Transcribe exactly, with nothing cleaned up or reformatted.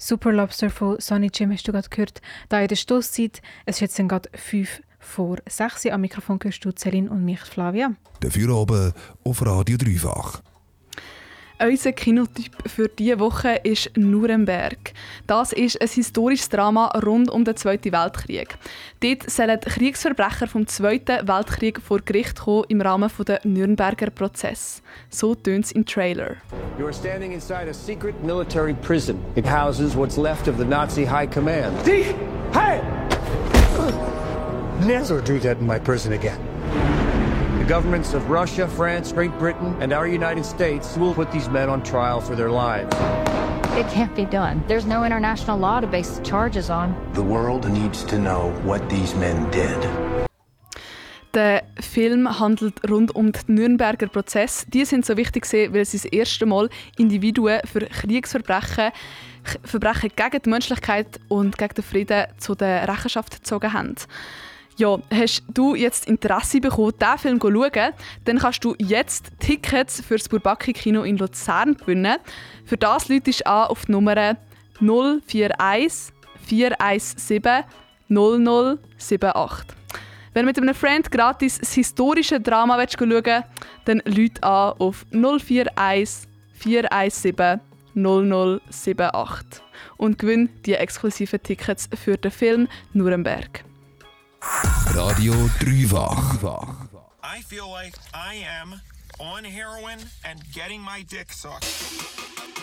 Super Lobster von Sonny Jim hast du gerade gehört. Da in der Stosszeit. Es ist jetzt dann gerade fünf vor sechs. Am Mikrofon gehörst du Celine und mich, Flavia. Dafür oben auf Radio Dreifach. Unser Kinotyp für diese Woche ist Nuremberg. Das ist ein historisches Drama rund um den Zweiten Weltkrieg. Dort sollen Kriegsverbrecher vom Zweiten Weltkrieg vor Gericht kommen im Rahmen des Nürnberger Prozess. So tönt es im Trailer. You are standing inside a secret military prison. It houses what's left of the Nazi high command. Die Hey! Never do that in my prison again. The governments of Russia, France, Great Britain, and our United States will put these men on trial for their lives. It can't be done. There's no international law to base the charges on. The world needs to know what these men did. Der Film handelt rund um den Nürnberger Prozess. Die sind so wichtig, weil sie das erste Mal Individuen für Kriegsverbrechen, Verbrechen gegen die Menschlichkeit und gegen den Frieden zu der Rechenschaft gezogen haben. Ja, hast du jetzt Interesse bekommen, diesen Film zu schauen, dann kannst du jetzt Tickets für das Bourbaki-Kino in Luzern gewinnen. Für das läutest du an auf die Nummer null vier eins vier eins sieben null null sieben acht. Wenn du mit einem Freund gratis das historische Drama schauen willst, dann läut an auf null vier eins vier eins sieben null null sieben acht und gewinn die exklusiven Tickets für den Film Nuremberg. Radio Dreifach. I feel like I am on heroin and getting my dick sucked.